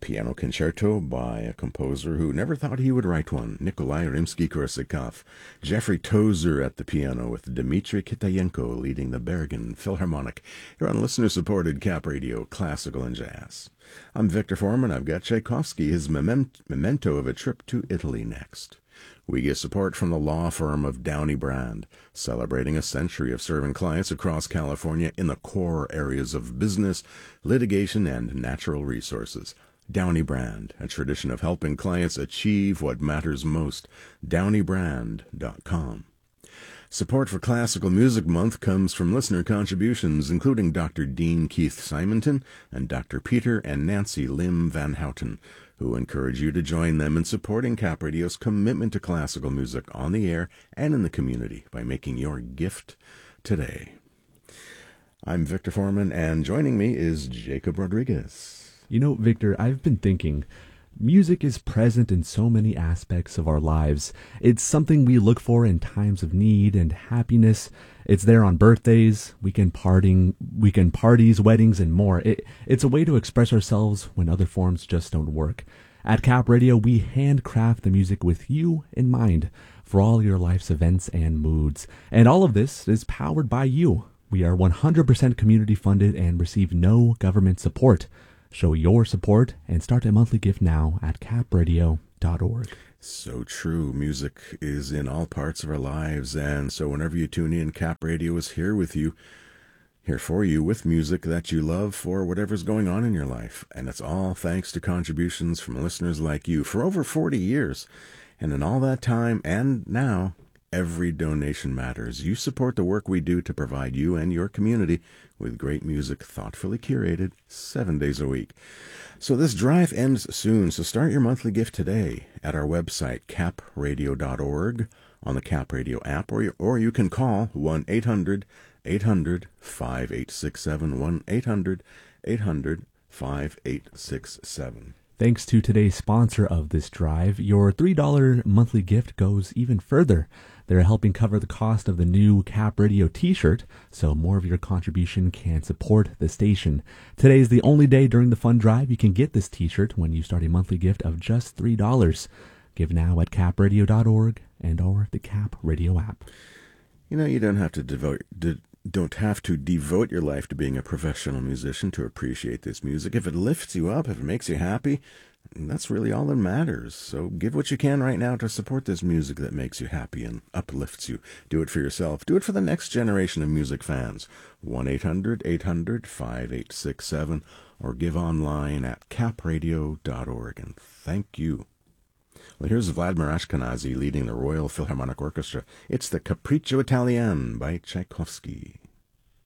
piano concerto by a composer who never thought he would write one, Nikolai Rimsky-Korsakov. Jeffrey Tozer at the piano with Dmitry Kitayenko leading the Bergen Philharmonic. You're on listener-supported Cap Radio, Classical and Jazz. I'm Victor Foreman. I've got Tchaikovsky, his memento of a trip to Italy next. We get support from the law firm of Downey Brand, celebrating a century of serving clients across California in the core areas of business, litigation, and natural resources. Downey Brand, a tradition of helping clients achieve what matters most. DowneyBrand.com. Support for Classical Music Month comes from listener contributions, including Dr. Dean Keith Simonton and Dr. Peter and Nancy Lim Van Houten, who encourage you to join them in supporting Cap Radio's commitment to classical music on the air and in the community by making your gift today. I'm Victor Foreman, and joining me is Jacob Rodriguez. You know, Victor, I've been thinking, music is present in so many aspects of our lives. It's something we look for in times of need and happiness. It's there on birthdays, weekend parties, weddings, and more. It's a way to express ourselves when other forms just don't work. At Cap Radio, we handcraft the music with you in mind for all your life's events and moods. And all of this is powered by you. We are 100% community funded and receive no government support. Show your support and start a monthly gift now at capradio.org. So true. Music is in all parts of our lives, and so whenever you tune in, Cap Radio is here with you, here for you with music that you love for whatever's going on in your life. And it's all thanks to contributions from listeners like you for over 40 years. And in all that time and now, every donation matters. You support the work we do to provide you and your community with great music thoughtfully curated 7 days a week. So this drive ends soon, so start your monthly gift today at our website, capradio.org, on the Cap Radio app, or you can call 1-800-800-5867, 1-800-800-5867. Thanks to today's sponsor of this drive, your $3 monthly gift goes even further. They're helping cover the cost of the new Cap Radio t-shirt, so more of your contribution can support the station. Today is the only day during the fund drive you can get this t-shirt when you start a monthly gift of just $3. Give now at capradio.org and or the Cap Radio app. You know, you don't have to devote your life to being a professional musician to appreciate this music. If it lifts you up, if it makes you happy, that's really all that matters. So give what you can right now to support this music that makes you happy and uplifts you. Do it for yourself. Do it for the next generation of music fans. 1-800-800-5867 or give online at capradio.org. And thank you. Well, here's Vladimir Ashkenazy leading the Royal Philharmonic Orchestra. It's the Capriccio Italien by Tchaikovsky.